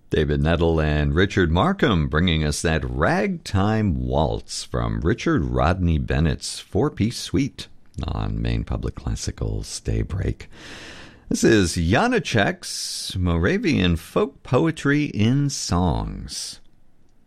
David Nettle and Richard Markham bringing us that Ragtime Waltz from Richard Rodney Bennett's four-piece suite on Maine Public Classical's Daybreak. This is Janacek's Moravian Folk Poetry in Songs.